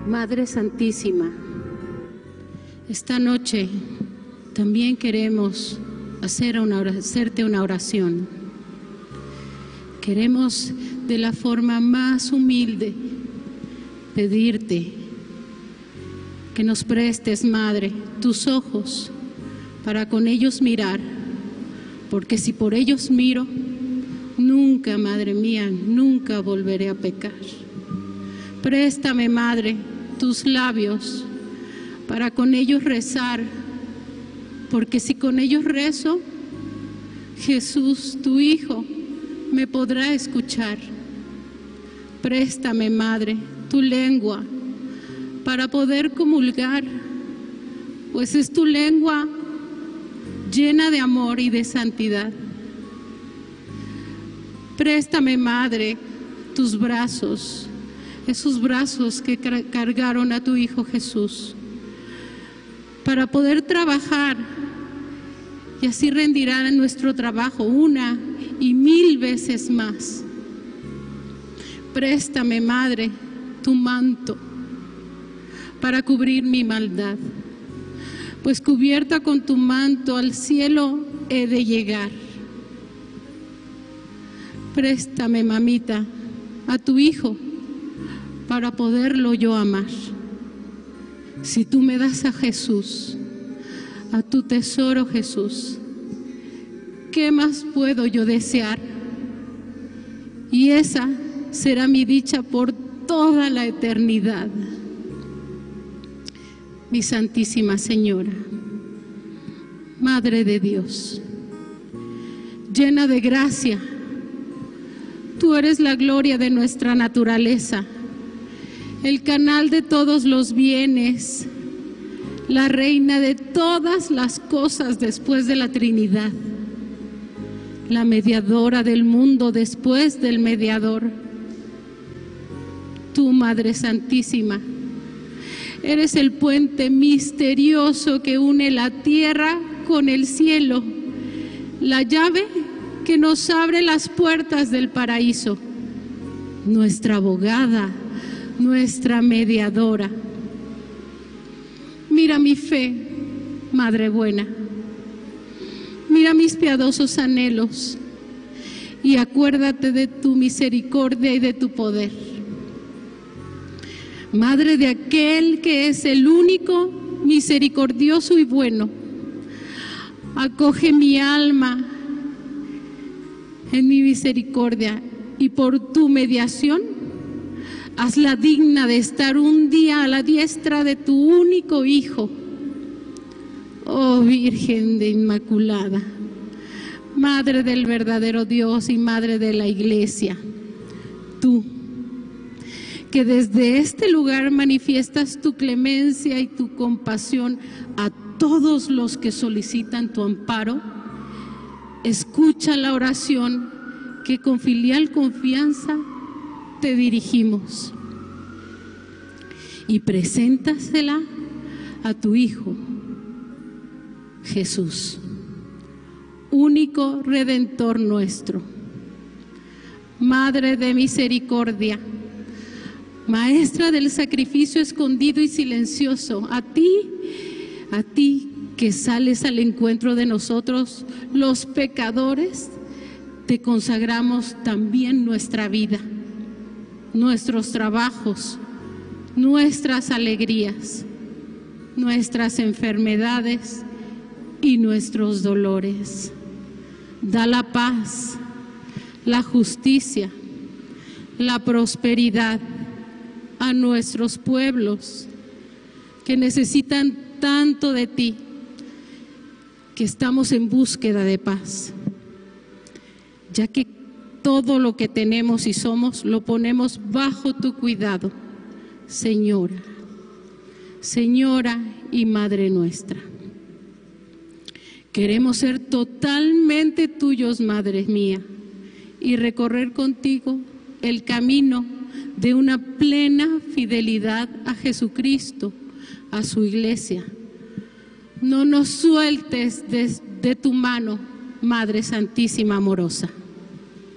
Madre Santísima, esta noche también queremos hacerte una oración. Queremos de la forma más humilde pedirte que nos prestes, Madre, tus ojos para con ellos mirar, porque si por ellos miro, nunca, Madre mía, nunca volveré a pecar. Préstame, Madre, tus labios para con ellos rezar, porque si con ellos rezo, Jesús, tu Hijo, me podrá escuchar. Préstame, Madre, tu lengua para poder comulgar, pues es tu lengua llena de amor y de santidad. Préstame, Madre, tus brazos, esos brazos que cargaron a tu Hijo Jesús, para poder trabajar y así rendirá nuestro trabajo una y mil veces más. Préstame, Madre, tu manto para cubrir mi maldad, pues cubierta con tu manto al cielo he de llegar. Préstame, mamita, a tu Hijo para poderlo yo amar. Si tú me das a Jesús, a tu tesoro Jesús, ¿qué más puedo yo desear? Y esa será mi dicha por toda la eternidad. Mi Santísima Señora, Madre de Dios, llena de gracia, tú eres la gloria de nuestra naturaleza, el canal de todos los bienes, la reina de todas las cosas después de la Trinidad, la mediadora del mundo después del mediador. Tú, Madre Santísima, eres el puente misterioso que une la tierra con el cielo, la llave que nos abre las puertas del paraíso, nuestra abogada, nuestra mediadora. Mira mi fe, Madre buena, mira mis piadosos anhelos y acuérdate de tu misericordia y de tu poder. Madre de aquel que es el único, misericordioso y bueno, acoge mi alma en mi misericordia y por tu mediación, hazla digna de estar un día a la diestra de tu único Hijo. Oh Virgen de Inmaculada, Madre del verdadero Dios y Madre de la Iglesia, tú, que desde este lugar manifiestas tu clemencia y tu compasión a todos los que solicitan tu amparo, escucha la oración que con filial confianza te dirigimos y preséntasela a tu Hijo Jesús, único Redentor nuestro. Madre de misericordia, Maestra del sacrificio escondido y silencioso, a ti que sales al encuentro de nosotros, los pecadores, te consagramos también nuestra vida, nuestros trabajos, nuestras alegrías, nuestras enfermedades y nuestros dolores. Da la paz, la justicia, la prosperidad a nuestros pueblos que necesitan tanto de ti, que estamos en búsqueda de paz, ya que todo lo que tenemos y somos lo ponemos bajo tu cuidado, Señora, Señora y Madre nuestra. Queremos ser totalmente tuyos, Madre mía, y recorrer contigo el camino de una plena fidelidad a Jesucristo, a su Iglesia. No nos sueltes de tu mano, Madre Santísima amorosa.